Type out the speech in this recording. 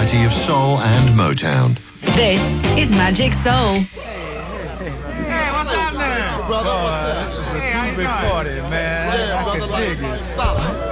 variety of soul and Motown. This is Magic Soul. Hey, what's happening? Brother, what's up? This is a Hey, how you big doing? party, man. Yeah, I brother, can like, dig it. solid.